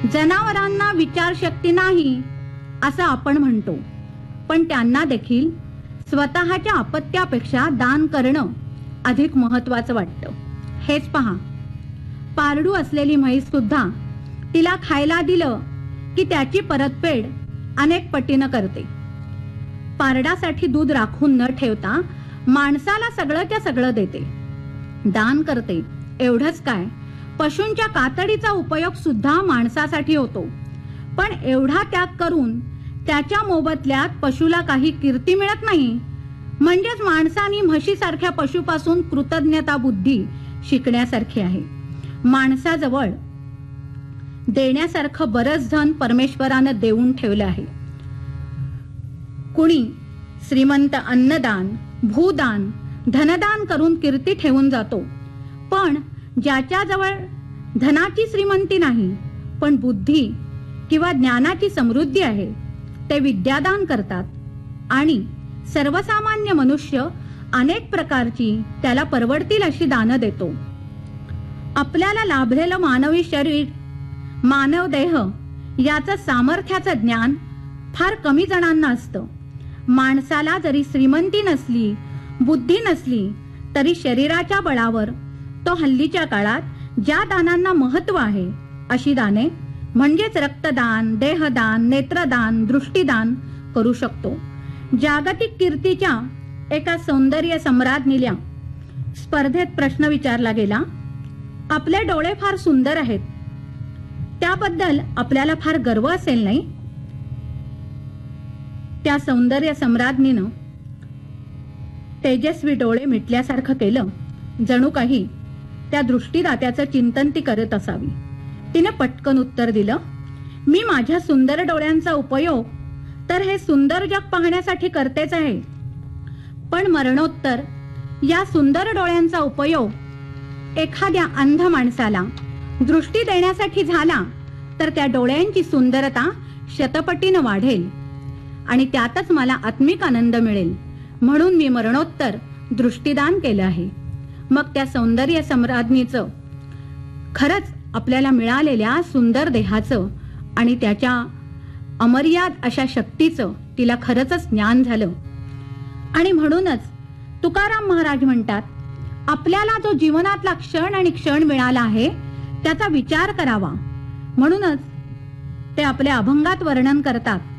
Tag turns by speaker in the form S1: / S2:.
S1: जनावरांना विचारशक्ती नाही असं आपण म्हणतो, पण त्यांना देखील स्वतःच्या अपत्यापेक्षा दान करणं अधिक महत्वाचं वाटतं. हेच पहा, पारडू असलेली म्हैस सुद्धा तिला खायला दिलं की त्याची परतफेड अनेक पटीनं करते. पारडासाठी दूध राखून न ठेवता माणसाला सगळंच्या सगळं देते, दान करते. एवढंच काय, पशूंच्या कातडीचा उपयोग सुद्धा माणसासाठी होतो. पण एवढा त्याग करून त्याच्या मोबदल्यात पशुला काही कीर्ती मिळत नाही. म्हणजेच माणसाने म्हशीसारख्या पशुपासून कृतज्ञता बुद्धी शिकण्यासारखी आहे. माणसाजवळ देण्यासारखं बरंच धन परमेश्वरानं देऊन ठेवलं आहे. कुणी श्रीमंत अन्नदान, भूदान, धनदान करून कीर्ती ठेवून जातो. पण ज्याच्याजवळ धनाची श्रीमंती नाही पण बुद्धी किंवा ज्ञानाची समृद्धी आहे, ते विद्यादान करतात आणि सर्वसामान्य मनुष्य अनेक प्रकारची त्याला परवडतील अशी दानं देतो. आपल्याला लाभलेलं मानवी शरीर, मानव देह याचं सामर्थ्याचं ज्ञान फार कमी जणांना असतं. माणसाला जरी श्रीमंती नसली, बुद्धी नसली, तरी शरीराच्या बळावर तो हल्लीच्या काळात ज्या दानांना महत्व आहे अशी दाने म्हणजेच रक्तदान, देहदान, नेत्रदान, दृष्टीदान करू शकतो. जागतिक कीर्तीच्या एका सौंदर्य सम्राज्ञीला स्पर्धेत प्रश्न विचारला गेला, आपले डोळे फार सुंदर आहेत, त्याबद्दल आपल्याला फार गर्व असेल नाही? त्या सौंदर्य सम्राज्ञीनं तेजस्वी डोळे मिटल्यासारखं केलं, जणू काही त्या दृष्टीदात्याचं चिंतन ती करत असावी. तिने पटकन उत्तर दिलं, मी माझ्या सुंदर डोळ्यांचा उपयोग तर हे सुंदर जग पाहण्यासाठी करतेच आहे, पण मरणोत्तर या सुंदर डोळ्यांचा उपयोग एखाद्या अंध माणसाला दृष्टी देण्यासाठी झाला तर त्या डोळ्यांची सुंदरता शतपटीनं वाढेल आणि त्यातच मला आत्मिक आनंद मिळेल, म्हणून मी मरणोत्तर दृष्टीदान केलं आहे. मग त्या सौंदर्य सम्राज्ञीचं खरंच आपल्याला मिळालेल्या सुंदर देहाचं आणि त्याच्या अमर्याद अशा शक्तीचं तिला खरंच ज्ञान झालं. आणि म्हणूनच तुकाराम महाराज म्हणतात, आपल्याला जो जीवनातला क्षण आणि क्षण मिळाला आहे त्याचा विचार करावा. म्हणूनच ते आपल्या अभंगात वर्णन करतात,